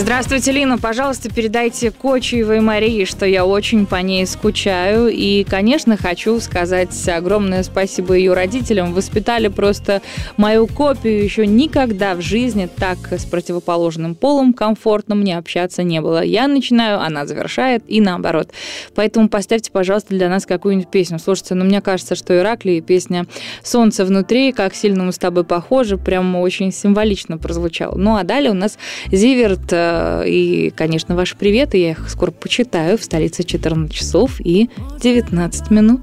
Здравствуйте, Лина. Пожалуйста, передайте Кочиевой Марии, что я очень по ней скучаю. И, конечно, хочу сказать огромное спасибо ее родителям. Воспитали просто мою копию. Еще никогда в жизни так с противоположным полом комфортно мне общаться не было. Я начинаю, она завершает, и наоборот. Поэтому поставьте, пожалуйста, для нас какую-нибудь песню. Слушайте, мне кажется, что Ираклий, песня «Солнце внутри», как сильно мы с тобой похожи, прям очень символично прозвучало. Ну, а далее у нас Зиверт и, конечно, ваши приветы. Я их скоро почитаю. В столице 14 часов и 19 минут.